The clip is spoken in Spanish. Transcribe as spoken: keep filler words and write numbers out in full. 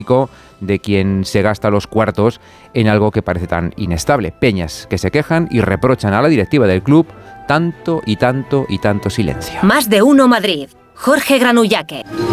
de quien se gasta los cuartos en algo que parece tan inestable. Peñas que se quejan y reprochan a la directiva del club tanto y tanto y tanto silencio. Más de uno Madrid. Jorge Granullaque.